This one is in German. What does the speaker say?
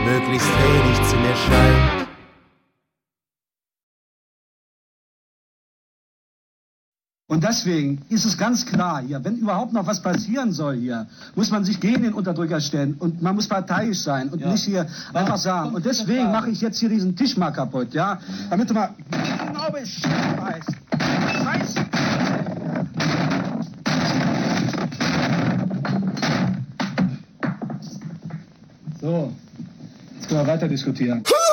möglichst wenig zu mir scheint. Und deswegen ist es ganz klar hier, wenn überhaupt noch was passieren soll hier, muss man sich gegen den Unterdrücker stellen und man muss parteiisch sein und nicht hier einfach sagen. Und deswegen mache ich jetzt hier diesen Tisch mal kaputt, ja? Damit du mal genau Bescheid weißt. Scheiße! So, jetzt können wir weiter diskutieren.